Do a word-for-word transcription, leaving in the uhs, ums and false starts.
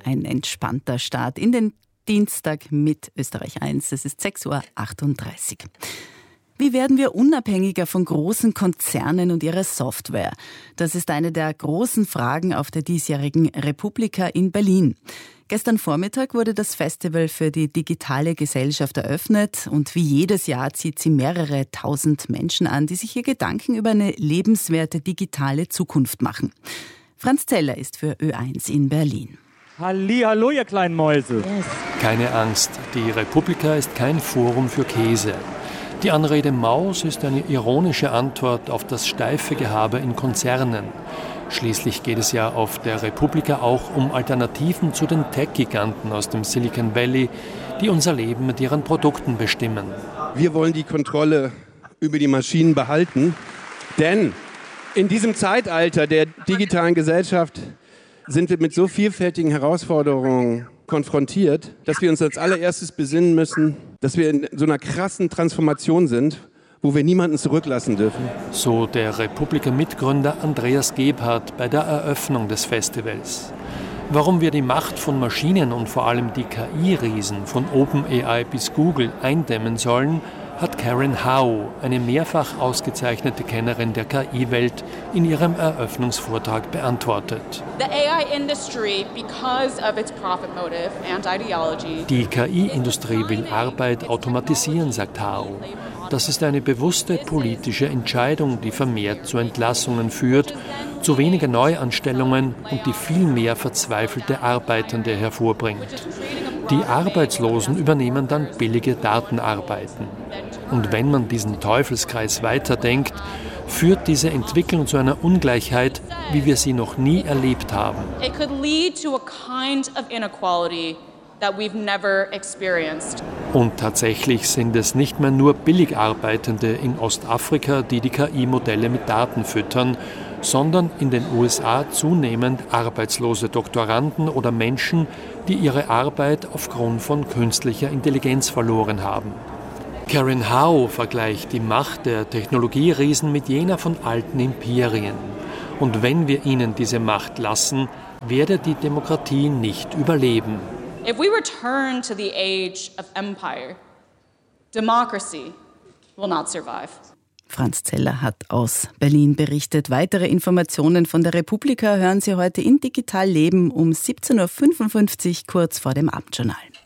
ein entspannter Start in den Dienstag mit Österreich eins. Es ist sechs Uhr achtunddreißig. Wie werden wir unabhängiger von großen Konzernen und ihrer Software? Das ist eine der großen Fragen auf der diesjährigen Republika in Berlin. Gestern Vormittag wurde das Festival für die digitale Gesellschaft eröffnet und wie jedes Jahr zieht sie mehrere tausend Menschen an, die sich hier Gedanken über eine lebenswerte digitale Zukunft machen. Franz Zeller ist für Ö eins in Berlin. Hallihallo, ihr kleinen Mäuse. Yes. Keine Angst, die Republika ist kein Forum für Käse. Die Anrede Maus ist eine ironische Antwort auf das steife Gehabe in Konzernen. Schließlich geht es ja auf der Republika auch um Alternativen zu den Tech-Giganten aus dem Silicon Valley, die unser Leben mit ihren Produkten bestimmen. Wir wollen die Kontrolle über die Maschinen behalten, denn in diesem Zeitalter der digitalen Gesellschaft sind wir mit so vielfältigen Herausforderungen konfrontiert, dass wir uns als allererstes besinnen müssen, dass wir in so einer krassen Transformation sind, wo wir niemanden zurücklassen dürfen. So der Republika-Mitgründer Andreas Gebhardt bei der Eröffnung des Festivals. Warum wir die Macht von Maschinen und vor allem die K I-Riesen von OpenAI bis Google eindämmen sollen, hat Karen Howe, eine mehrfach ausgezeichnete Kennerin der K I-Welt, in ihrem Eröffnungsvortrag beantwortet. The A I industry, because of its profit motive and ideology, die K I-Industrie will Arbeit automatisieren, sagt Howe. Das ist eine bewusste politische Entscheidung, die vermehrt zu Entlassungen führt, zu weniger Neuanstellungen und die viel mehr verzweifelte Arbeitende hervorbringt. Die Arbeitslosen übernehmen dann billige Datenarbeiten. Und wenn man diesen Teufelskreis weiterdenkt, führt diese Entwicklung zu einer Ungleichheit, wie wir sie noch nie erlebt haben. It could lead to a kind of inequality that we've never experienced. Und tatsächlich sind es nicht mehr nur Billigarbeitende in Ostafrika, die die K I-Modelle mit Daten füttern, sondern in den U S A zunehmend arbeitslose Doktoranden oder Menschen, die ihre Arbeit aufgrund von künstlicher Intelligenz verloren haben. Karen Howe vergleicht die Macht der Technologieriesen mit jener von alten Imperien. Und wenn wir ihnen diese Macht lassen, werde die Demokratie nicht überleben. If we return to the age of empire, democracy will not survive. Franz Zeller hat aus Berlin berichtet. Weitere Informationen von der Republika hören Sie heute in Digital Leben um siebzehn Uhr fünfundfünfzig, kurz vor dem Abendjournal.